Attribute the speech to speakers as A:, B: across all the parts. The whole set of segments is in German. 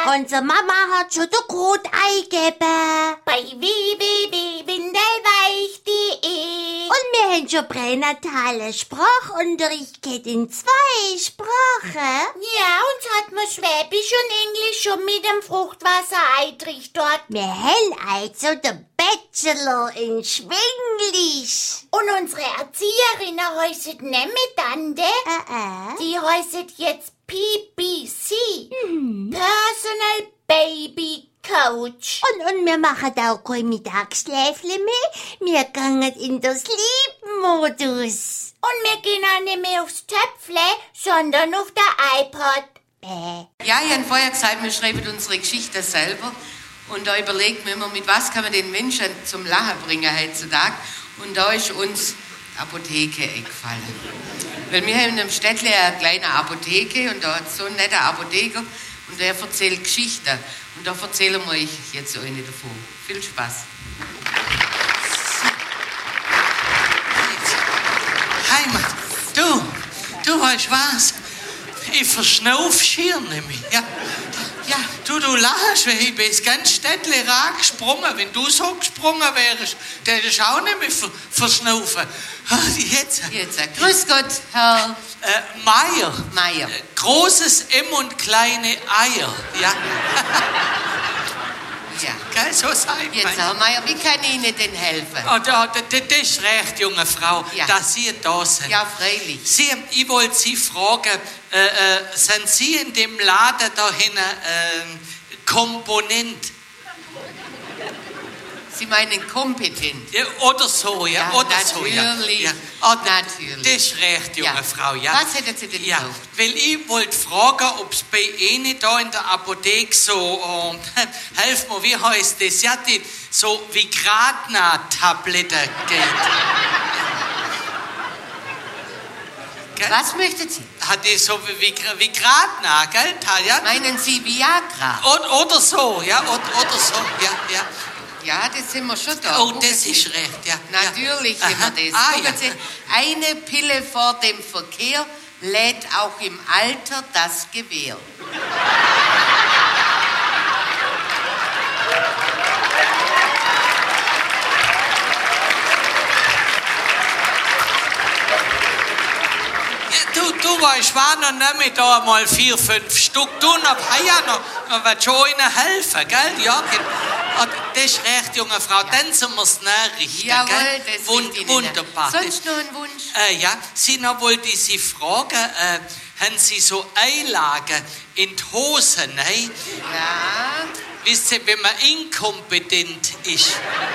A: Unsere Mama hat schon den Code eingegeben.
B: Bei www.windelweich.de.
A: Und wir haben schon pränatalen Sprachunterricht gehabt in 2 Sprachen.
B: Ja, uns hat man Schwäbisch und Englisch schon mit dem Fruchtwasser eintrichtert.
A: Wir haben also den Bachelor in Schwinglisch.
B: Und unsere Erzieherin heißt nicht Tante. Die heißt jetzt PBC. Personal Baby Coach.
A: Und wir machen auch kein Mittagsschläfchen mehr. Wir gehen in den Sleep-Modus.
B: Und wir gehen auch nicht mehr aufs Töpfle, sondern auf der iPod.
C: Ja, ich habe vorher gesagt, wir schreiben unsere Geschichte selber. Und da überlegt man immer, mit was kann man den Menschen zum Lachen bringen heutzutage. Und da ist uns Apotheke eingefallen. Weil wir haben in einem Städtle eine kleine Apotheke und da hat so ein netter Apotheker und der erzählt Geschichten. Und da erzählen wir euch jetzt eine davon. Viel Spaß.
D: Heimat, du weißt was? Ich verschnauf schier nämlich. Ja, du lachst, weil ich bin ins ganze Städtle gesprungen. Wenn du so gesprungen wärst, dann hättest du auch nicht mehr verschnaufen. Jetzt.
C: Grüß Gott, Herr
D: Meier. Großes M und kleine Eier. Ja.
C: Ja.
D: Gell, so sagt
C: Jetzt,
D: man.
C: Herr Meier, wie kann ich Ihnen denn helfen?
D: Oh, das ist recht, junge Frau,
C: Ja.
D: dass Sie da sind.
C: Ja, freilich.
D: Ich wollte Sie fragen, sind Sie in dem Laden da hinten Komponent?
C: Sie meinen kompetent?
D: Ja, oder so, ja? Oder
C: natürlich.
D: So, ja. Oh,
C: Natürlich.
D: Das ist recht, junge
C: Ja.
D: Frau, ja.
C: Was hätten Sie denn
D: Ja,
C: gekauft?
D: weil ich wollte fragen, ob es bei Ihnen da in der Apotheke so, helf mir, wie heißt das? Ja, die so Vigratna-Tabletten geht. Gell?
C: Was möchten Sie?
D: Hat die so wie Vigratna, gell? Ja?
C: Meinen Sie Viagra?
D: Oder so, ja, oder so, ja.
C: Ja, das sind wir schon da.
D: Oh,
C: Gucken
D: das
C: Sie.
D: ist recht, ja.
C: Natürlich
D: ja.
C: haben wir das.
D: Ah,
C: Gucken
D: ja.
C: Sie, eine Pille vor dem Verkehr lädt auch im Alter das Gewehr.
D: Du weißt, war noch nicht mehr da mal 4, 5 Stück. Du noch, noch wird schon ihnen helfen, gell? Ja, das ist recht, junge Frau. Dann sind wir es richten,
C: Jawohl,
D: gell?
C: das liegt Ihnen.
D: Wunderbar.
C: Sonst noch ein Wunsch?
D: Ja, Sie noch wollte ich Sie fragen, haben Sie so Einlagen in die Hosen, ne?
C: Ja.
D: Wisst ihr, wenn man inkompetent ist?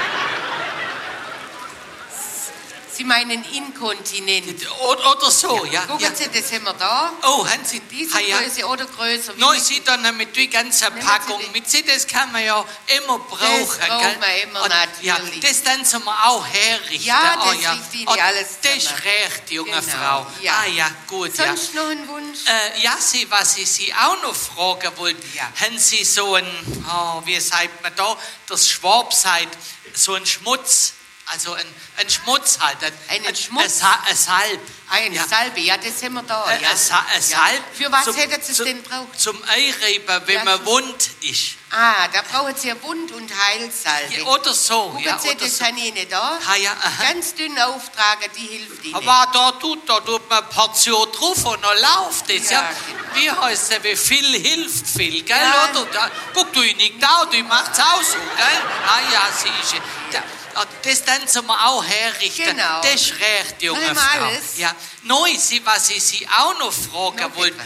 C: Sie meinen inkontinent.
D: Oder so, ja.
C: Gucken Sie, das haben wir da.
D: Oh, haben Sie
C: Diese Größe oder größer.
D: Nein, Sie dann mit die ganze Packung
C: Sie
D: mit. Sie, das kann man ja immer brauchen,
C: Das braucht
D: gell?
C: man immer,
D: Und, ja,
C: natürlich.
D: das dann soll man auch herrichten.
C: Ja,
D: Oh,
C: das riecht Ihnen
D: Und
C: alles
D: das ist
C: zusammen.
D: recht, junge
C: Genau,
D: Frau.
C: ja.
D: Ah ja, gut,
C: Sonst noch ein Wunsch?
D: ja. Was ich Sie auch noch fragen wollte,
C: Ja.
D: haben Sie so ein, wie sagt man da, das Schwab sagt, so ein Schmutz, also ein Schmutz halt.
C: Einen Schmutz?
D: Ein Salb.
C: Eine
D: Ja.
C: Salbe, ja, das haben wir da. Ja.
D: Ein Salb.
C: Für was hätten Sie es denn braucht?
D: Zum Einreiben, wenn
C: Ja,
D: man
C: zum-
D: wund ist.
C: Ah, da brauchen Sie eine Wund- und Heilsalbe.
D: Ja, oder so.
C: Gucken
D: Ja,
C: Sie,
D: oder
C: das
D: so.
C: habe ich nicht da.
D: Ah, ja, aha.
C: Ganz dünn auftragen, die hilft Ihnen.
D: Aber da tut man eine Portion drauf und dann läuft es. Ja.
C: Ja.
D: Wie heißt es, wie viel hilft viel, gell?
C: Ja.
D: Oder? Guck, du nicht da, du machst auch so, gell? Ah ja, siehst du. Das dann zum wir auch herrichten.
C: Genau.
D: Das ist recht, junge
C: Haben wir
D: Frau.
C: alles?
D: Ja. Neu, was ich Sie auch noch fragen
C: Noch
D: wollte,
C: etwas.